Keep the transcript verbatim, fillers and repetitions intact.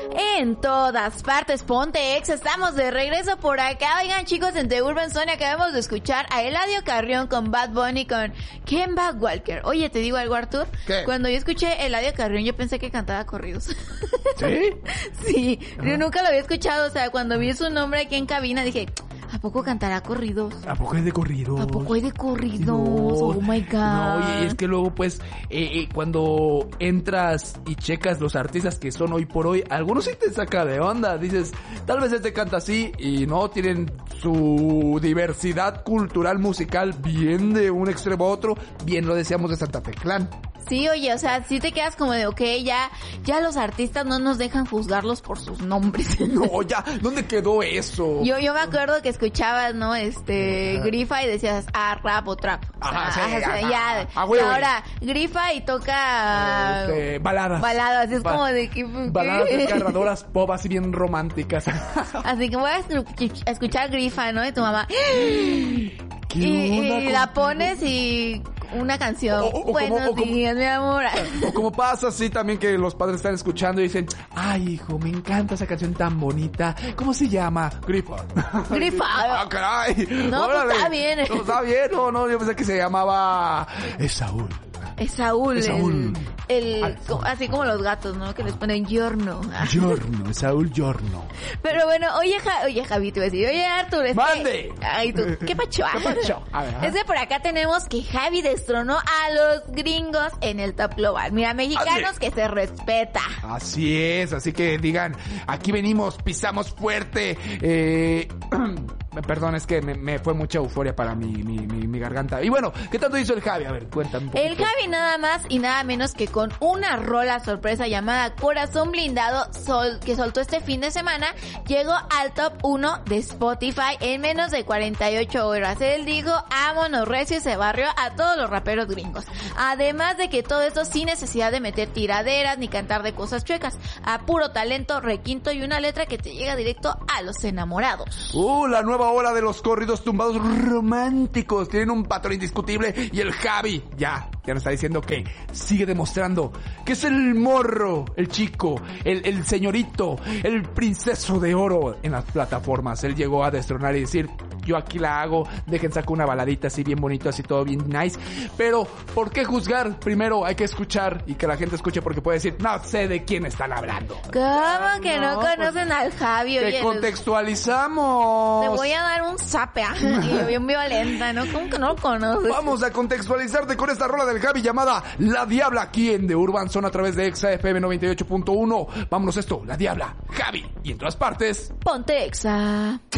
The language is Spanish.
En todas partes, ponte ex, estamos de regreso por acá. Oigan, chicos, en The Urban Zone acabamos de escuchar a Eladio Carrión con Bad Bunny con Kemba Walker. Oye, te digo algo, Artur. ¿Qué? Cuando yo escuché Eladio Carrión, yo pensé que cantaba corridos. ¿Sí? Sí, yo nunca lo había escuchado. O sea, cuando vi su nombre aquí en cabina, dije, ¿a poco cantará corridos? ¿A poco es de corridos? ¿A poco hay de corridos? No, Oh my God. No, y es que luego pues eh, eh, cuando entras y checas los artistas que son hoy por hoy, algunos sí te saca de onda. Dices, tal vez este canta así y no, tienen su diversidad cultural musical bien de un extremo a otro. Bien lo decíamos de Santa Fe Clan. Sí, oye, o sea, sí te quedas como de, ok, ya, ya los artistas no nos dejan juzgarlos por sus nombres. No, ya, ¿dónde quedó eso? Yo, yo me acuerdo que escuchabas, ¿no? Este, Ajá. Grifa y decías, ah, rap o trap. O sea, Ajá, sí, o sea, ajá. ya. Ah, y güey, güey. ahora, Grifa y toca... Este, baladas. Baladas, es Ba- como de que... ¿qué? Baladas desgarradoras, pop, así bien románticas. Así que voy a escu- a escuchar Grifa, ¿no? Y tu mamá... ¿Qué Y, onda y la contigo? pones y una canción. O- o- o como- Buenos o como- días, mi amor. O como pasa así también que los padres están escuchando y dicen, ay hijo, me encanta esa canción tan bonita. ¿Cómo se llama? Grifa. Grifa. Ah, caray. No, pues, Órale. está bien. No, está bien. No, no, yo pensé que se llamaba Esaúl. Es Saúl. Es Saúl. El, el- Ah, co- así como los gatos, ¿no? Que les ponen giorno. Giorno, Esaúl Giorno. Pero bueno, oye, Ja- oye, Javi, te iba a decir, oye, Artur, es ¡Mande! que... Ay, tú, ¿qué pacho? ¿Qué pacho? A ver, ajá. Es que por acá tenemos que Javi destronó a los gringos en el top global. Mira, mexicanos Así. que se respeta. Así es, así que digan, aquí venimos, pisamos fuerte. Eh, perdón, es que me, me fue mucha euforia para mi, mi, mi, mi garganta. Y bueno, ¿qué tanto hizo el Javi? A ver, cuéntame un poquito. El Javi nada más y nada menos que con una rola sorpresa llamada Corazón Blindado sol, que soltó este fin de semana, llegó al top uno de Spotify en menos de cuarenta y ocho horas. Él dijo, vámonos recio, y se barrió a todos los raperos gringos. Además de que todo esto sin necesidad de meter tiraderas ni cantar de cosas chuecas, a puro talento, requinto y una letra que te llega directo a los enamorados. Uh, la nueva ola de los corridos tumbados románticos. Tienen un patrón indiscutible y el Javi ya, ya nos está diciendo que sigue demostrando que es el morro, el chico, el, el señorito, el princeso de oro en las plataformas. Él llegó a destronar y decir, yo aquí la hago, dejen sacar una baladita así bien bonito, así todo bien nice. Pero, ¿por qué juzgar? Primero hay que escuchar y que la gente escuche porque puede decir, no sé de quién están hablando. ¿Cómo que no, No, conocen pues, al Javi? Te Oye, les- contextualizamos. te voy a dar un zape, ah, y bien violenta, ¿no? ¿Cómo que no lo conoces? Vamos a contextualizarte con esta rola del Javi llamada La Diabla aquí en The Urban Zone a través de Exa F M noventa y ocho punto uno. Vámonos esto, La Diabla, Javi y en todas partes. Ponte Exa.